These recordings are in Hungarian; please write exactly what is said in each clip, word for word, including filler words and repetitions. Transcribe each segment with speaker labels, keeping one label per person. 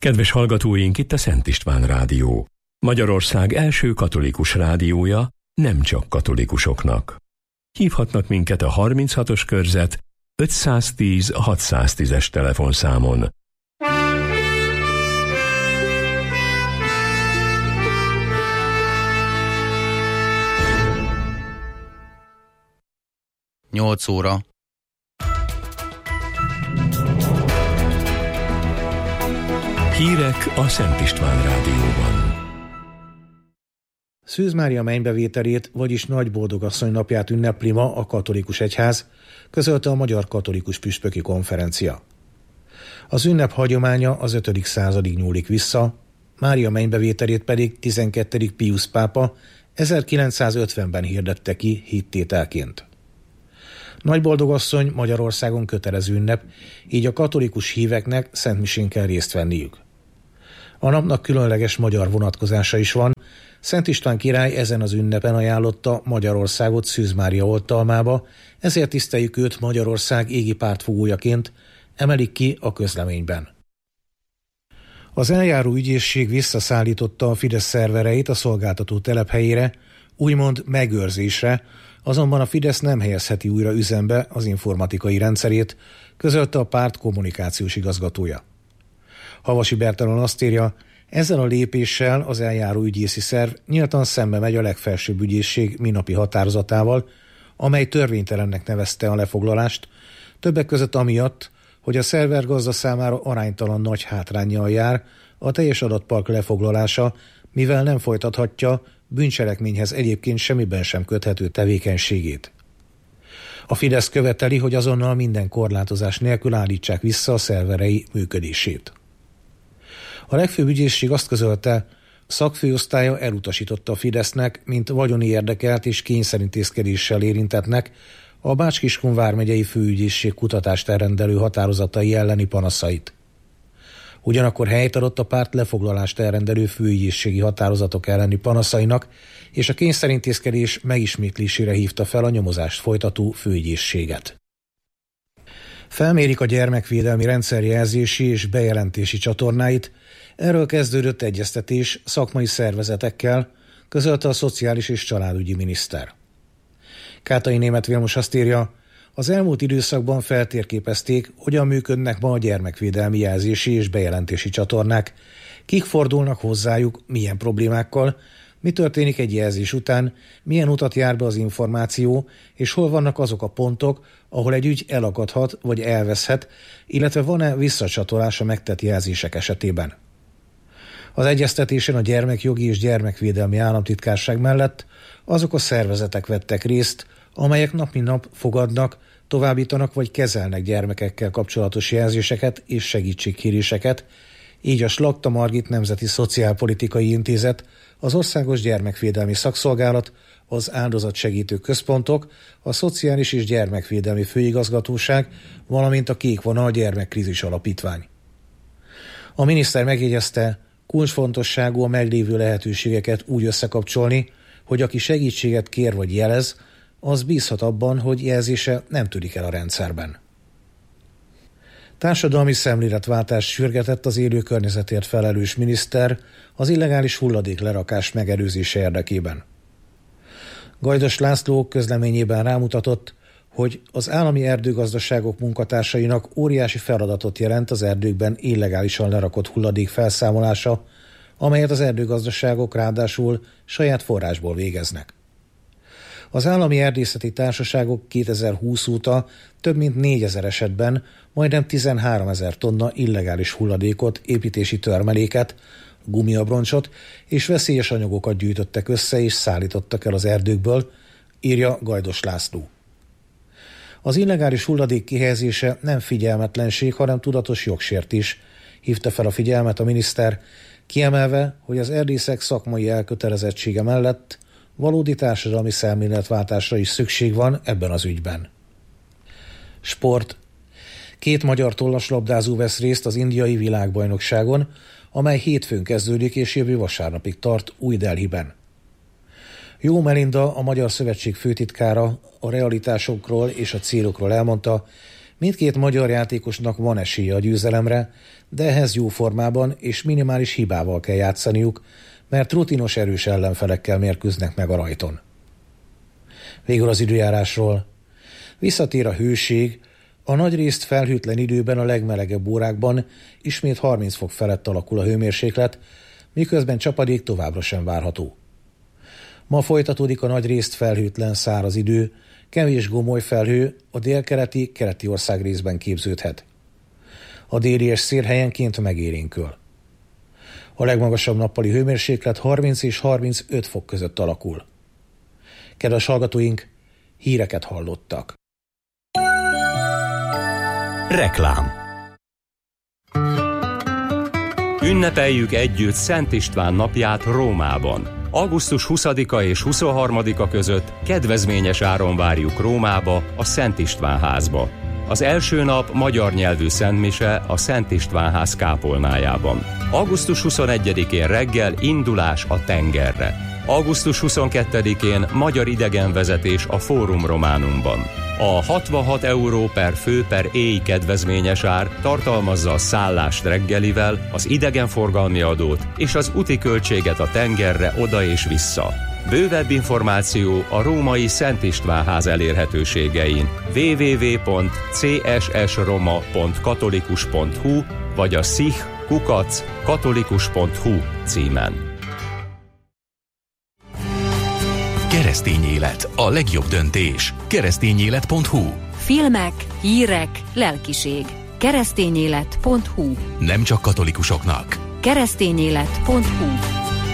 Speaker 1: Kedves hallgatóink, itt a Szent István Rádió. Magyarország első katolikus rádiója, nem csak katolikusoknak. Hívhatnak minket a harminchatos körzet ötszáztíz hatszáztízes telefonszámon.
Speaker 2: nyolc óra.
Speaker 1: Hírek a Szent István Rádióban.
Speaker 3: Szűz Mária mennybevételét, vagyis Nagy Boldogasszony napját ünnepli ma a katolikus egyház, közölte a Magyar Katolikus Püspöki Konferencia. Az ünnep hagyománya az ötödik századig nyúlik vissza, Mária mennybevételét pedig tizenkettedik Piusz pápa ezerkilencszázötvenben hirdette ki hittételként. Nagy Boldogasszony Magyarországon kötelező ünnep, így a katolikus híveknek szentmisén kell részt venniük. A napnak különleges magyar vonatkozása is van. Szent István király ezen az ünnepen ajánlotta Magyarországot Szűz Mária oltalmába, ezért tiszteljük őt Magyarország égi pártfogójaként, emelik ki a közleményben. Az eljáró ügyészség visszaszállította a Fidesz szervereit a szolgáltató telephelyére, úgymond megőrzésre, azonban a Fidesz nem helyezheti újra üzembe az informatikai rendszerét, közölte a párt kommunikációs igazgatója. Havasi Bertalan azt írja, ezzel a lépéssel az eljáró ügyészi szerv nyíltan szembe megy a legfelsőbb ügyészség minapi határozatával, amely törvénytelennek nevezte a lefoglalást, többek között amiatt, hogy a szervergazda számára aránytalan nagy hátránnyal jár a teljes adatpark lefoglalása, mivel nem folytathatja bűncselekményhez egyébként semmiben sem köthető tevékenységét. A Fidesz követeli, hogy azonnal minden korlátozás nélkül állítsák vissza a szerverei működését. A legfőbb ügyészség azt közölte, szakfőosztálya elutasította a Fidesznek, mint vagyoni érdekelt és kényszerintézkedéssel érintetnek a Bács-Kiskun vármegyei főügyészség kutatást elrendelő határozatai elleni panaszait. Ugyanakkor helyt adott a párt lefoglalást elrendelő főügyészségi határozatok elleni panaszainak, és a kényszerintézkedés megismétlésére hívta fel a nyomozást folytató főügyészséget. Felmérik a gyermekvédelmi rendszerjelzési és bejelentési csatornáit, erről kezdődött egyeztetés szakmai szervezetekkel, közölte a Szociális és Családügyi miniszter. Kátai Németh Vilmos azt írja, az elmúlt időszakban feltérképezték, hogyan működnek ma a gyermekvédelmi jelzési és bejelentési csatornák, kik fordulnak hozzájuk, milyen problémákkal, mi történik egy jelzés után, milyen utat jár be az információ, és hol vannak azok a pontok, ahol egy ügy elakadhat vagy elveszhet, illetve van-e visszacsatolás a megtett jelzések esetében. Az egyeztetésen a Gyermekjogi és Gyermekvédelmi Államtitkárság mellett azok a szervezetek vettek részt, amelyek nap mint nap fogadnak, továbbítanak vagy kezelnek gyermekekkel kapcsolatos jelzéseket és segítségkéréseket, így a Slakta Margit Nemzeti Szociálpolitikai Intézet, az Országos Gyermekvédelmi Szakszolgálat, az Áldozatsegítő Központok, a Szociális és Gyermekvédelmi Főigazgatóság, valamint a Kék Vonal Gyermekkrízis Alapítvány. A miniszter megjegyezte, kulcsfontosságú a meglévő lehetőségeket úgy összekapcsolni, hogy aki segítséget kér vagy jelez, az bízhat abban, hogy jelzése nem tűnik el a rendszerben. Társadalmi szemléletváltást sürgetett az élő környezetért felelős miniszter az illegális hulladéklerakás megelőzése érdekében. Gajdos László közleményében rámutatott, hogy az állami erdőgazdaságok munkatársainak óriási feladatot jelent az erdőkben illegálisan lerakott hulladék felszámolása, amelyet az erdőgazdaságok ráadásul saját forrásból végeznek. Az állami erdészeti társaságok kétezer-húsz óta több mint négyezer esetben majdnem tizenháromezer tonna illegális hulladékot, építési törmeléket, gumiabroncsot és veszélyes anyagokat gyűjtöttek össze és szállítottak el az erdőkből, írja Gajdos László. Az illegális hulladék kihelyezése nem figyelmetlenség, hanem tudatos jogsértés, hívta fel a figyelmet a miniszter, kiemelve, hogy az erdészek szakmai elkötelezettsége mellett valódi társadalmi szemléletváltásra is szükség van ebben az ügyben. Sport. Két magyar tollaslabdázó vesz részt az indiai világbajnokságon, amely hétfőn kezdődik és jövő vasárnapig tart Új Delhiben. Jó Melinda, a Magyar Szövetség főtitkára a realitásokról és a célokról elmondta, Mindkét magyar játékosnak van esélye a győzelemre, de ehhez jó formában és minimális hibával kell játszaniuk, mert rutinos erős ellenfelekkel mérkőznek meg a rajton. Végül az időjárásról. Visszatér a hőség, a nagyrészt felhőtlen időben a legmelegebb órákban ismét harminc fok felett alakul a hőmérséklet, miközben csapadék továbbra sem várható. Ma folytatódik a nagyrészt felhőtlen száraz idő, kevés gomoly felhő a délkeleti, keleti ország részben képződhet. A déli és szél helyenként megélénkül. A legmagasabb nappali hőmérséklet harminc és harmincöt fok között alakul. Kedves hallgatóink, híreket hallottak.
Speaker 2: Reklám. Ünnepeljük együtt Szent István napját Rómában. augusztus huszadika és huszonharmadika között kedvezményes áron várjuk Rómába, a Szent István házba. Az első nap magyar nyelvű szentmise a Szent István ház kápolnájában. augusztus huszonegyedikén reggel indulás a tengerre. augusztus huszonkettedikén magyar idegenvezetés a Fórum Románumban. A hatvanhat euró per fő per éj kedvezményes ár tartalmazza a szállást reggelivel, az idegenforgalmi adót és az úti költséget a tengerre oda és vissza. Bővebb információ a római Szent István ház elérhetőségein double-u double-u double-u pont c s s roma pont katolikus pont h u vagy a szich kukac katolikus pont h u címen.
Speaker 4: Keresztény élet, a legjobb döntés. keresztényélet pont h u.
Speaker 5: Filmek, hírek, lelkiség. keresztényélet pont h u.
Speaker 4: Nem csak katolikusoknak.
Speaker 5: keresztényélet pont h u.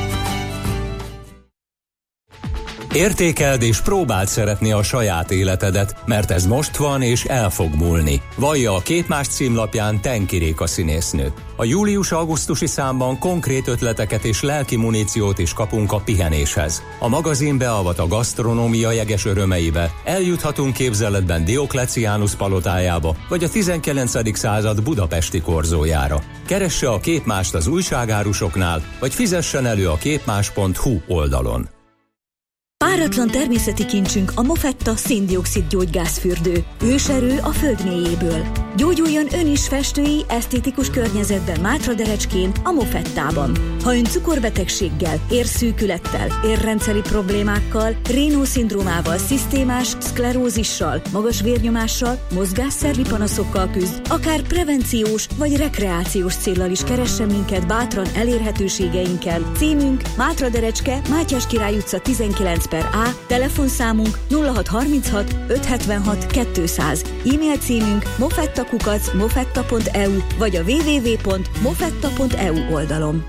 Speaker 2: Értékeld és próbáld szeretni a saját életedet, mert ez most van és el fog múlni. Vallja a Képmás címlapján Tenki Réka színésznő. A július-augusztusi számban konkrét ötleteket és lelki muníciót is kapunk a pihenéshez. A magazin beavat a gasztronómia jeges örömeibe, eljuthatunk képzeletben Diokleciánus palotájába, vagy a tizenkilencedik század budapesti korzójára. Keresse a Képmást az újságárusoknál, vagy fizessen elő a képmás pont h u oldalon.
Speaker 6: Páratlan természeti kincsünk a Mofetta szén-dioxid gyógygázfürdő. Őserő a föld mélyéből. Gyógyuljon ön is festői, esztétikus környezetben Mátraderecskén, a Mofettában. Ha ön cukorbetegséggel, érszűkülettel, érrendszeri problémákkal, Raynaud-szindrómával, szisztémás szklerózissal, magas vérnyomással, mozgásszervi panaszokkal küzd, akár prevenciós vagy rekreációs céllal is keressen minket bátran elérhetőségeinkkel. Címünk Mátraderecske, Mátyás Király utca tizenkilenc per A, telefonszámunk nulla hat harminchat ötszázhetvenhat kétszáz, e-mail címünk mofettakukac mofetta pont e u vagy a double-u double-u double-u pont mofetta pont e u oldalon.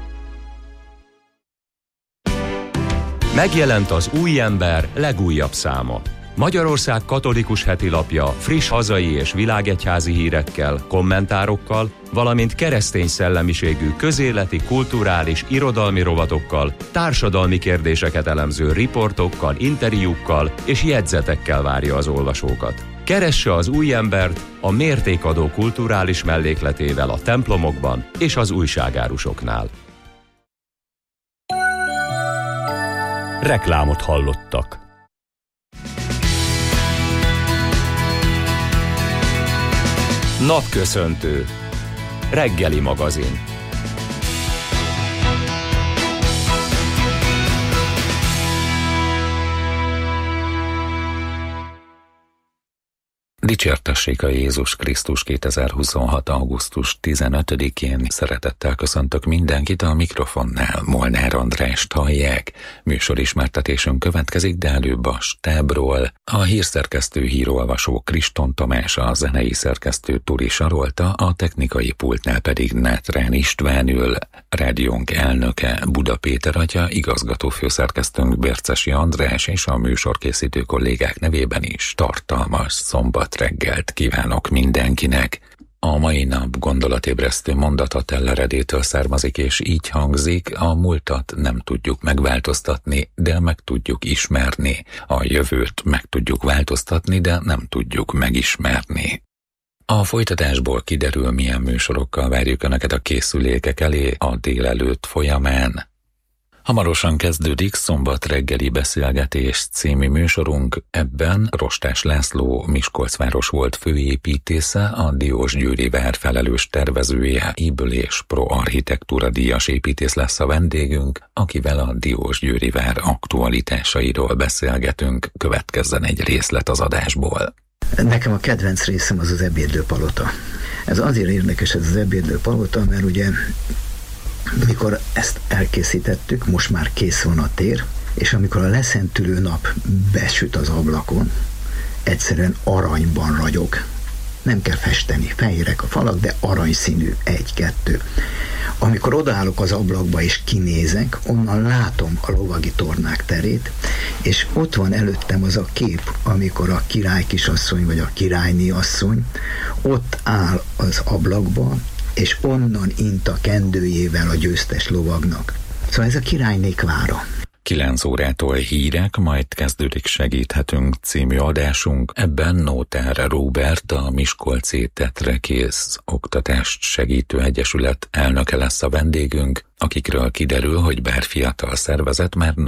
Speaker 2: Megjelent az Új Ember legújabb száma. Magyarország katolikus hetilapja friss hazai és világegyházi hírekkel, kommentárokkal, valamint keresztény szellemiségű közéleti, kulturális, irodalmi rovatokkal, társadalmi kérdéseket elemző riportokkal, interjúkkal és jegyzetekkel várja az olvasókat. Keresse az Új Embert a mértékadó kulturális mellékletével a templomokban és az újságárusoknál. Reklámot hallottak. Napköszöntő. Reggeli magazin.
Speaker 7: Dicsértessék a Jézus Krisztus. kétezer-huszonhat. augusztus tizenötödikén szeretettel köszöntök mindenkit, a mikrofonnál Molnár Andrást hallják. Műsorismertetésünk következik, de előbb a stábról. A hírszerkesztő hírolvasó Kriston Tamás, a zenei szerkesztő Turi Sarolta, a technikai pultnál pedig Nátrán István ül. Rádiónk elnöke Buda Péter atya, igazgató főszerkesztőnk Bércesi András és a műsorkészítő kollégák nevében is tartalmas szombat reggelt kívánok mindenkinek. A mai nap gondolatébresztő mondata Telleredétől származik, és így hangzik: a múltat nem tudjuk megváltoztatni, de meg tudjuk ismerni. A jövőt meg tudjuk változtatni, de nem tudjuk megismerni. A folytatásból kiderül, milyen műsorokkal várjuk Önöket a készülékek elé a délelőtt folyamán. Hamarosan kezdődik Szombat reggeli beszélgetés című műsorunk. Ebben Rostás László, Miskolcváros volt főépítésze, a Diósgyőri vár felelős tervezője, épülés pro architektúra díjas építész lesz a vendégünk, akivel a Diósgyőri vár aktualitásairól beszélgetünk. Következzen egy részlet az adásból.
Speaker 8: Nekem a kedvenc részem az az ebédlőpalota. Ez azért érdekes, ez az ebédlőpalota, mert ugye mikor ezt elkészítettük, most már kész van a tér, és amikor a leszentülő nap besüt az ablakon, egyszerűen aranyban ragyog. Nem kell festeni, fehérek a falak, de aranyszínű, egy-kettő. Amikor odaállok az ablakba és kinézek, onnan látom a lovagi tornák terét, és ott van előttem az a kép, amikor a király kisasszony vagy a királyné asszony ott áll az ablakba, és onnan int a kendőjével a győztes lovagnak. Szóval ez a királynék vára.
Speaker 7: kilenc órától hírek, majd kezdődik Segíthetünk című adásunk. Ebben Nótár Róbert, a Miskolci Tetrekész Oktatást Segítő Egyesület elnöke lesz a vendégünk, akikről kiderül, hogy bár fiatal szervezet, már